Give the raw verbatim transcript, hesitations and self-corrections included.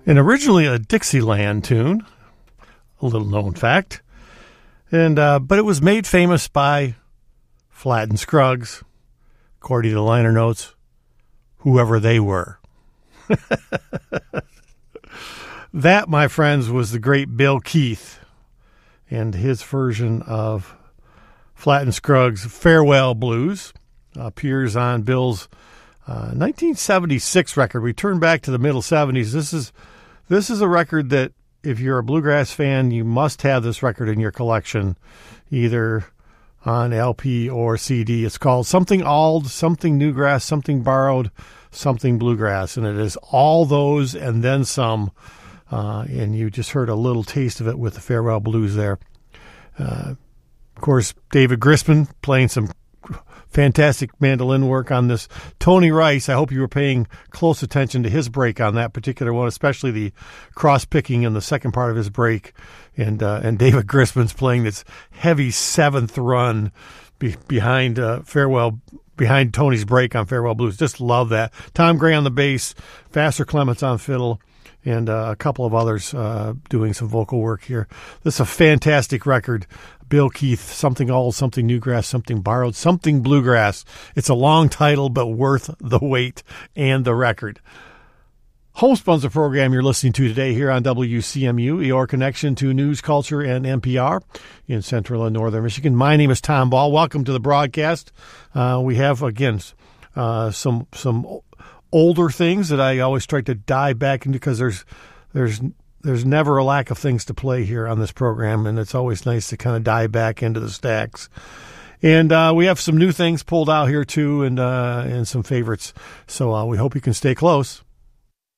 and originally a Dixieland tune, a little known fact. And uh, but it was made famous by Flatt and Scruggs, according to the liner notes, whoever they were. That, my friends, was the great Bill Keith and his version of Flatt and Scruggs' Farewell Blues. Uh, appears on Bill's uh, nineteen seventy-six record. We turn back to the middle seventies. This is this is a record that, if you're a bluegrass fan, you must have this record in your collection, either on L P or C D. It's called Something Auld, Something Newgrass, Something Borrowed, Something Bluegrass, and it is all those and then some. Uh, and you just heard a little taste of it with the Farewell Blues there. Uh, of course, David Grisman playing some fantastic mandolin work on this. Tony Rice, I hope you were paying close attention to his break on that particular one, especially the cross-picking in the second part of his break. And uh, and David Grisman's playing this heavy seventh run be, behind uh, Farewell, behind Tony's break on Farewell Blues. Just love that. Tom Gray on the bass, Vassar Clements on fiddle, and uh, a couple of others uh, doing some vocal work here. This is a fantastic record. Bill Keith, Something Old, Something Newgrass, Something Borrowed, Something Bluegrass. It's a long title, but worth the wait and the record. Homespun's the program you're listening to today here on W C M U, your connection to news, culture, and N P R in central and northern Michigan. My name is Tom Ball. Welcome to the broadcast. Uh, we have, again, uh, some some older things that I always try to dive back into, because there's there's there's never a lack of things to play here on this program, and it's always nice to kind of dive back into the stacks. And uh, we have some new things pulled out here too, and uh, and some favorites. So uh, we hope you can stay close.